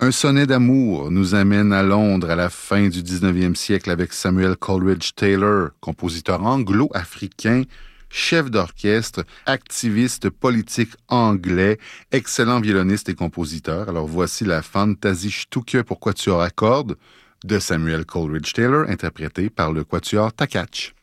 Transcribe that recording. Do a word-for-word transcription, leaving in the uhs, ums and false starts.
Un sonnet d'amour nous amène à Londres à la fin du dix-neuvième siècle avec Samuel Coleridge Taylor, compositeur anglo-africain, chef d'orchestre, activiste politique anglais, excellent violoniste et compositeur. Alors voici la Fantasie Stücke pour quatuor à cordes de Samuel Coleridge Taylor, interprétée par le quatuor Takach.